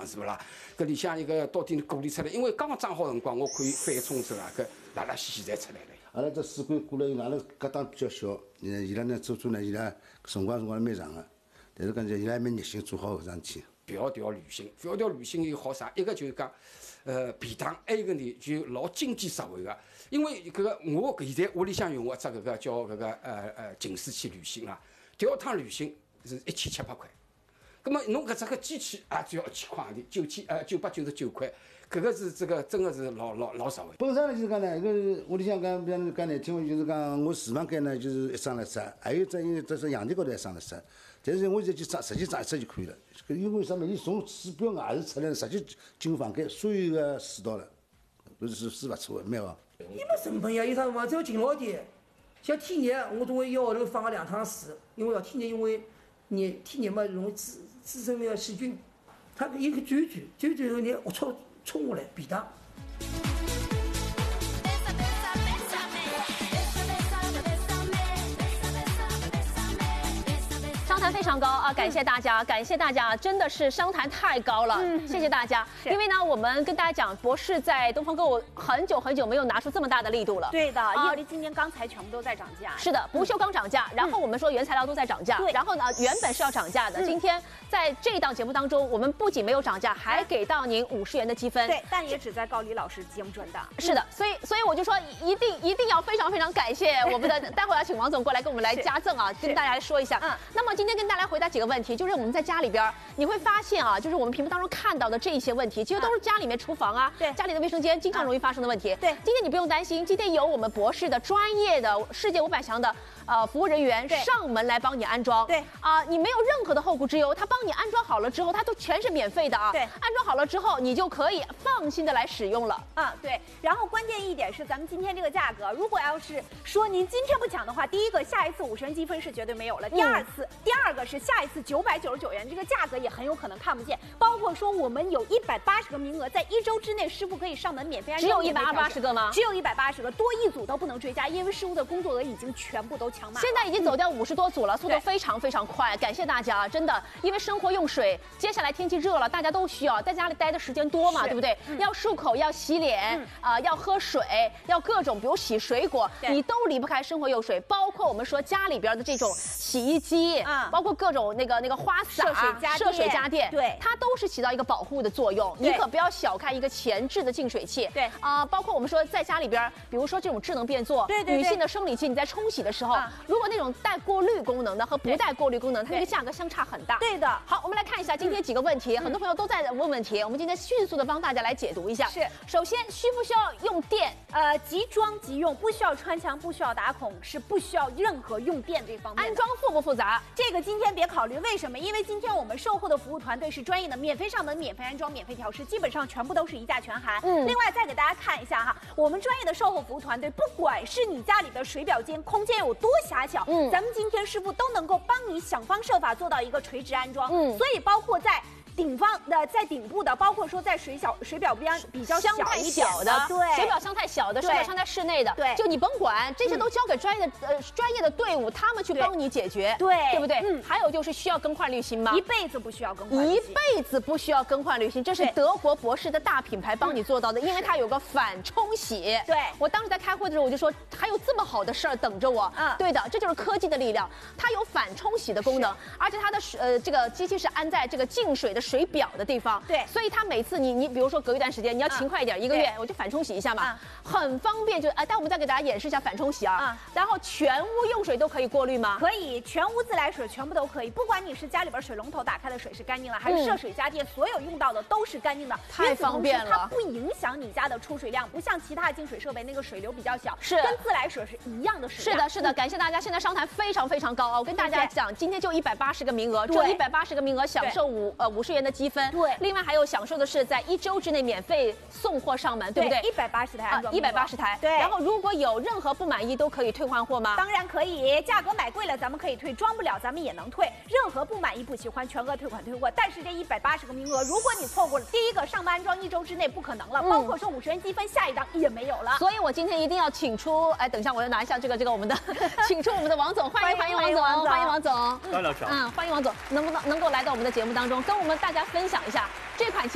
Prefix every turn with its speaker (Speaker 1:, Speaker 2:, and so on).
Speaker 1: 是不啦？搿里向一个到底鼓励出来，因为刚刚装好辰光，我看反冲之后啊，搿拉拉稀稀侪出来了。
Speaker 2: 阿拉这水管过了以后，阿拉搿档比较小，伊拉呢做呢，伊拉辰光蛮长个，但是讲伊拉还蛮热心做好搿桩事体。
Speaker 1: 迢迢旅行，迢迢旅行有好啥？一个就是讲，便当；还有一个呢就老经济实惠个。因为搿个我现在屋里向用个只搿个叫搿个净水器旅行啊，第二趟旅行是1700块。咁么侬搿只个机器也只要1000块钿，999块，搿个是这个真的是老实惠。
Speaker 2: 本身呢就是讲呢，搿个屋里向讲，比方讲难听话，就是讲我厨房间呢就是一张了塞，还有这阳台高头一张了塞。但是我现在就实际装一只就可以了。因为啥么？伊从水表外头出来，直接进入房间，所有个水道了，搿是勿错的，蛮好。
Speaker 3: 你们成本呀，有啥辰光只要勤劳点。像天热，我总会一号头放个2趟水，因为要天热，因为天热嘛容易滋生那个细菌，它一个转后你冲下来便当。
Speaker 4: 商谈非常高啊！感谢大家，感谢大家，真的是商谈太高了，谢谢大家。因为呢，我们跟大家讲，博士在东方购物很久没有拿出这么大的力度了。
Speaker 5: 对的，因为今年钢材全部都在涨价。
Speaker 4: 是的，不锈钢涨价，然后我们说原材料都在涨价，然后呢，原本是要涨价的，今天在这一档节目当中，我们不仅没有涨价，还给到您50元的积分。
Speaker 5: 对，但也只在高李老师节目转档。
Speaker 4: 是的，所以我就说一定要非常感谢我们的，待会儿要请王总过来跟我们来加赠啊，跟大家来说一下。那么今天跟大家回答几个问题，就是我们在家里边你会发现啊，就是我们屏幕当中看到的这一些问题，其实都是家里面厨房啊，
Speaker 5: 对，
Speaker 4: 家里的卫生间经常容易发生的问题。
Speaker 5: 对，
Speaker 4: 今天你不用担心，今天有我们博士的专业的世界500强的服务人员上门来帮你安装。
Speaker 5: 对
Speaker 4: 啊，你没有任何的后顾之忧，他帮你安装好了之后，他都全是免费的啊。
Speaker 5: 对，
Speaker 4: 安装好了之后，你就可以放心的来使用了。
Speaker 5: 对。然后关键一点是，咱们今天这个价格，如果要是说您今天不抢的话，第一个下一次50元积分是绝对没有了，第二个是下一次999元这个价格也很有可能看不见。包括说我们有180个名额，在1周之内师傅可以上门免费安装。
Speaker 4: 只有180个吗？
Speaker 5: 只有180个，多一组都不能追加，因为师傅的工作额已经全部都抢满了。
Speaker 4: 现在已经走掉50多组了，速度非常快，感谢大家，真的，因为生活用水，接下来天气热了，大家都需要在家里待的时间多嘛，对不对？要漱口，要洗脸，要喝水，要各种，比如洗水果，你都离不开生活用水。包括我们说家里边的这种洗衣机，包括各种那个花洒、涉水家电，
Speaker 5: 对，
Speaker 4: 它都是起到一个保护的作用。你可不要小看一个前置的净水器，
Speaker 5: 对
Speaker 4: 包括我们说在家里边，比如说这种智能变座，
Speaker 5: 对，
Speaker 4: 女性的生理期你在冲洗的时候，如果那种带过滤功能的和不带过滤功能，它那个价格相差很大。
Speaker 5: 对的。
Speaker 4: 好，我们来看一下今天几个问题，很多朋友都在问问题，我们今天迅速的帮大家来解读一下。
Speaker 5: 是，
Speaker 4: 首先需不需要用电？
Speaker 5: 即装即用，不需要穿墙，不需要打孔，是不需要任何用电这方面。
Speaker 4: 安装复不复杂？
Speaker 5: 这个今天别考虑，为什么？因为今天我们售后的服务团队是专业的，免费上门、免费安装、免费调试，基本上全部都是一价全含。另外再给大家看一下哈，我们专业的售后服务团队，不管是你家里的水表间空间有多狭小，咱们今天师傅都能够帮你想方设法做到一个垂直安装。所以包括在在顶部的，包括说在水表边比较小一点的，对，
Speaker 4: 水表箱太小的，水表箱在室内的，
Speaker 5: 对，
Speaker 4: 就你甭管，这些都交给专业的队伍，他们去帮你解决，对不对？还有就是需要更换滤芯吗？
Speaker 5: 一辈子不需要更换滤芯，
Speaker 4: 一辈子不需要更换滤芯，这是德国博士的大品牌帮你做到的，因为它有个反冲洗。
Speaker 5: 对，
Speaker 4: 我当时在开会的时候我就说，还有这么好的事儿等着我。对的，这就是科技的力量，它有反冲洗的功能，而且它的这个机器是安在这个净水的水表的地方，
Speaker 5: 对，
Speaker 4: 所以它每次你比如说隔一段时间你要勤快一点，1个月我就反冲洗一下嘛，很方便。就待我们再给大家演示一下反冲洗啊。然后全屋用水都可以过滤吗？
Speaker 5: 可以，全屋自来水全部都可以，不管你是家里边水龙头打开的水是干净了，还是涉水家电所有用到的都是干净的，
Speaker 4: 太方便了。
Speaker 5: 它不影响你家的出水量，不像其他净水设备那个水流比较小，
Speaker 4: 是
Speaker 5: 跟自来水是一样的水量。
Speaker 4: 是的，感谢大家，现在商谈非常高啊！我跟大家讲，今天就180个名额，这180个名额享受50元的积分。
Speaker 5: 对，
Speaker 4: 另外还有享受的是在1周之内免费送货上门，对不对
Speaker 5: ？180台安装
Speaker 4: ，180台。
Speaker 5: 对。
Speaker 4: 然后如果有任何不满意，都可以退换货吗？
Speaker 5: 当然可以，价格买贵了咱们可以退，装不了咱们也能退。任何不满意不喜欢，全额退款退货。但是这180个名额，如果你错过了第一个上门安装1周之内不可能了，包括说50元积分，下一档也没有了。
Speaker 4: 所以我今天一定要请出，等一下我要拿一下这个我们的，请出我们的王总，欢迎王总，欢迎王总。
Speaker 6: 高老师，
Speaker 4: 欢迎王总，能够来到我们的节目当中，跟我们大家分享一下这款。